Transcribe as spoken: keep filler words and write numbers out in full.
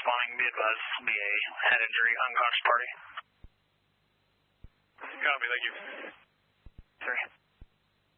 responding, be advised this will be a head injury, unconscious party. Copy, thank you. Three.